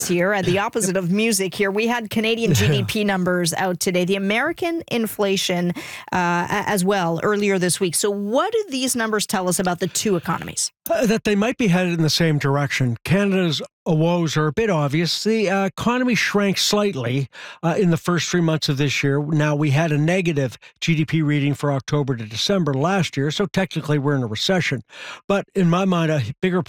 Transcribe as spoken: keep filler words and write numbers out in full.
here at the opposite of music here. We had Canadian G D P numbers out today, the American inflation uh, as well earlier this week. So what do these numbers tell us about the two economies? Uh, that they might be headed in the same direction. Canada's woes are a bit obvious. The uh, economy shrank slightly uh, in the first three months of this year. Now, we had a negative G D P reading for October to December last year, so technically we're in a recession. But in my mind, a bigger